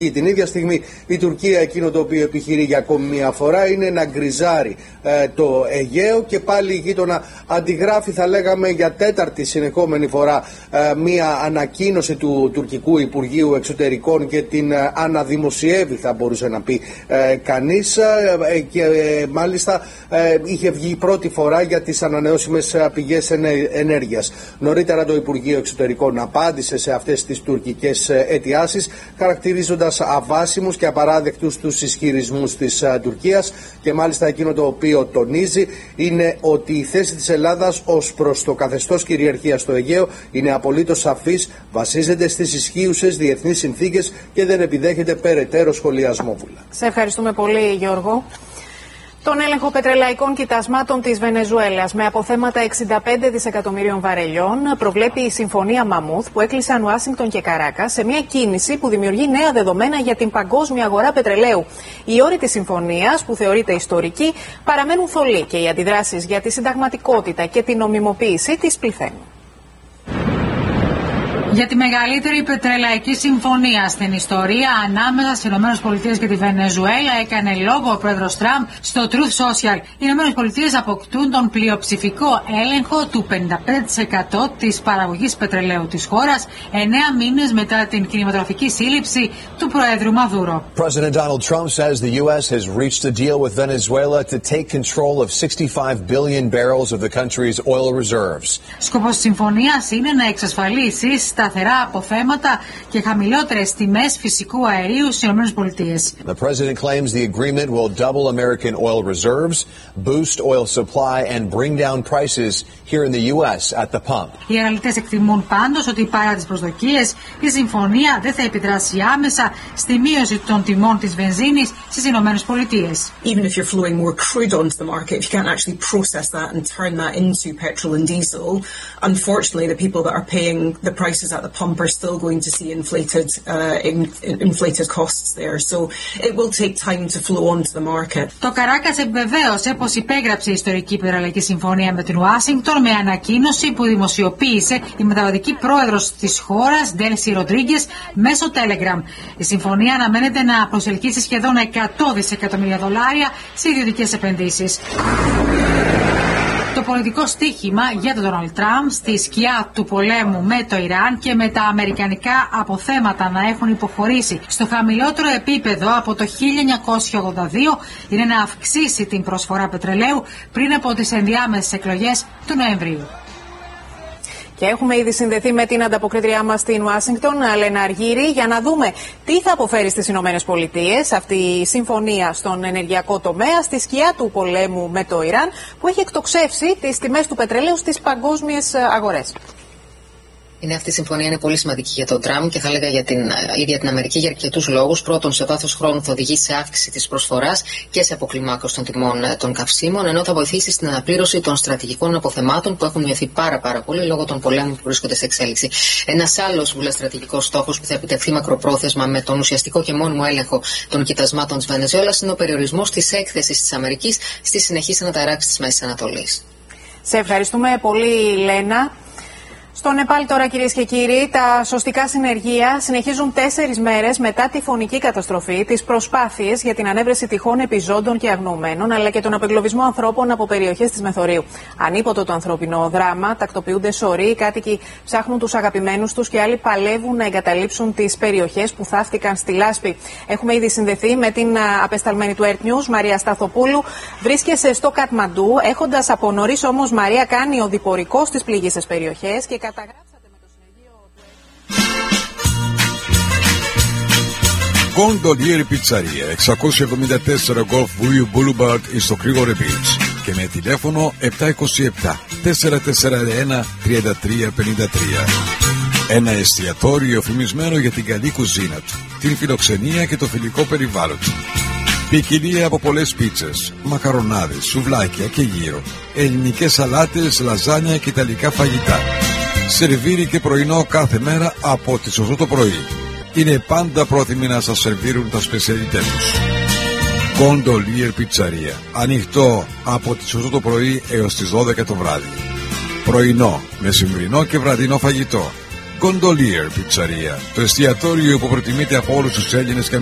Την ίδια στιγμή η Τουρκία εκείνο το οποίο επιχειρεί για ακόμη μια φορά είναι να γκριζάρει το Αιγαίο και πάλι η γείτονα αντιγράφει, θα λέγαμε για τέταρτη συνεχόμενη φορά, μια ανακοίνωση του τουρκικού Υπουργείου Εξωτερικών και την αναδημοσιεύει, θα μπορούσε να πει κανείς, και μάλιστα είχε βγει πρώτη φορά για τις ανανεώσιμες πηγές ενέργειας. Νωρίτερα το Υπουργείο Εξωτερικών απάντησε σε αυτές τις τουρκικές αιτιάσεις, χαρακτηρίζοντας αβάσιμους και απαράδεκτους τους ισχυρισμούς της Τουρκίας, και μάλιστα εκείνο το οποίο τονίζει είναι ότι η θέση της Ελλάδας ως προς το καθεστώς κυριαρχίας στο Αιγαίο είναι απολύτως σαφής, βασίζεται στις ισχύουσες διεθνείς συνθήκες και δεν επιδέχεται περαιτέρω σχολιασμό. Σε ευχαριστούμε πολύ, Γιώργο. Τον έλεγχο πετρελαϊκών κοιτασμάτων της Βενεζουέλας με αποθέματα 65 δισεκατομμυρίων βαρελιών προβλέπει η Συμφωνία Μαμούθ που έκλεισαν Ουάσιγκτον και Καράκα σε μια κίνηση που δημιουργεί νέα δεδομένα για την παγκόσμια αγορά πετρελαίου. Οι όροι της συμφωνίας, που θεωρείται ιστορική, παραμένουν θολοί και οι αντιδράσεις για τη συνταγματικότητα και την νομιμοποίησή της πληθαίνουν. Για τη μεγαλύτερη πετρελαϊκή συμφωνία στην ιστορία ανάμεσα στις ΗΠΑ και τη Βενεζουέλα έκανε λόγο ο πρόεδρος Τραμπ στο Truth Social. Οι ΗΠΑ αποκτούν τον πλειοψηφικό έλεγχο του 55% της παραγωγής πετρελαίου της χώρας, 9 μήνες μετά την κινηματογραφική σύλληψη του Προέδρου Μαδούρο. President Donald Trump says the U.S. has reached a deal with Venezuela to take control of 65 billion barrels of the country's oil reserves. Σκοπός της συμφωνίας είναι να εξασφαλίσει σταθερά αποθέματα και χαμηλότερες τιμές φυσικού αερίου στις ΗΠΑ. The president claims the agreement will double American oil reserves, boost oil supply and bring down prices here in the U.S. at the pump. Οι αναλυτές εκτιμούν πάντως ότι παρά τις προσδοκίες, η συμφωνία δεν θα επιδράσει άμεσα στη μείωση των τιμών της βενζίνης στις ΗΠΑ. Even if you're flowing more crude onto the market, if you can't actually process that and turn that into petrol and diesel, unfortunately the people that are paying the prices at the pump are still going to see inflated costs there. So it will take time to flow onto the market. Το Καράκας επιβεβαίωσε πως υπέγραψε η ιστορική πετρελαϊκή συμφωνία με την Ουάσιγκτον με ανακοίνωση που δημοσιοποίησε η μεταβατική πρόεδρος της χώρας, Ντέλσι Ροντρίγκες, μέσω Telegram. Η συμφωνία αναμένεται να προσελκύσει σχεδόν $100 δισεκατομμύρια σε ιδιωτικές επενδύσεις. Το πολιτικό στίχημα για τον Ντόναλντ Τραμπ στη σκιά του πολέμου με το Ιράν και με τα αμερικανικά αποθέματα να έχουν υποχωρήσει στο χαμηλότερο επίπεδο από το 1982 είναι να αυξήσει την προσφορά πετρελαίου πριν από τις ενδιάμεσες εκλογές του Νοεμβρίου. Και έχουμε ήδη συνδεθεί με την ανταποκρίτριά μας στην Ουάσιγκτον, Λένα Αργύρη, για να δούμε τι θα αποφέρει στις Ηνωμένες Πολιτείες αυτή η συμφωνία στον ενεργειακό τομέα στη σκιά του πολέμου με το Ιράν, που έχει εκτοξεύσει τις τιμές του πετρελαίου στις παγκόσμιες αγορές. Αυτή η συμφωνία είναι πολύ σημαντική για τον Τραμπ και θα έλεγα για την ίδια την Αμερική για αρκετούς λόγους. Πρώτον, σε βάθος χρόνου θα οδηγήσει σε αύξηση της προσφοράς και σε αποκλιμάκωση των τιμών των καυσίμων, ενώ θα βοηθήσει στην αναπλήρωση των στρατηγικών αποθεμάτων που έχουν μειωθεί πάρα πολύ λόγω των πολέμων που βρίσκονται σε εξέλιξη. Ένας άλλος στρατηγικός στόχος που θα επιτευχθεί μακροπρόθεσμα με τον ουσιαστικό και μόνιμο έλεγχο των κοιτασμάτων της Βενεζουέλας είναι ο περιορισμός της έκθεσης της Αμερικής στις συνεχείς αναταράξεις της Μέσης Ανατολής. Σε ευχαριστούμε πολύ, Λένα. Στο Νεπάλ τώρα, κυρίες και κύριοι, τα σωστικά συνεργεία συνεχίζουν 4 μέρες μετά τη φωνική καταστροφή τις προσπάθειες για την ανέβρεση τυχών επιζώντων και αγνοωμένων, αλλά και τον απεγκλωβισμό ανθρώπων από περιοχές της Μεθορίου. Ανίποτο το ανθρώπινο δράμα, τακτοποιούνται σωροί, οι κάτοικοι ψάχνουν τους αγαπημένους τους και άλλοι παλεύουν να εγκαταλείψουν τις περιοχές που θαύτηκαν στη λάσπη. Έχουμε ήδη συνδεθεί με την απεσταλμένη του Earth News, Μαρία Σταθοπούλου. Βρίσκεσαι στο Κατμαντού, έχοντας από νωρίς όμως, Μαρία, κάνει οδηπορικό στις πληγείσες περιοχές και καταγράψατε με το συνεργείο Gondolieri Pizzeria, 674 Golf View Boulevard στο Κρήγορε Beach και με τηλέφωνο 727 441 3353. Ένα εστιατόριο εφημισμένο για την καλή κουζίνα του, την φιλοξενία και το φιλικό περιβάλλον του. Ποικιλία από πολλές πίτσες, μακαρονάδες, σουβλάκια και γύρο, ελληνικές σαλάτες, λαζάνια και ιταλικά φαγητά. Σερβίρι και πρωινό κάθε μέρα από τις 8 το πρωί. Είναι πάντα πρόθυμοι να σας σερβίρουν τα σπεσιαλιτέ τους. Gondolier Pizzeria. Ανοιχτό από τις 8 το πρωί έως τις 12 το βράδυ. Πρωινό, μεσημβρινό και βραδινό φαγητό. Gondolier Πιτσαρία, το εστιατόριο που προτιμείται από όλους τους Έλληνες και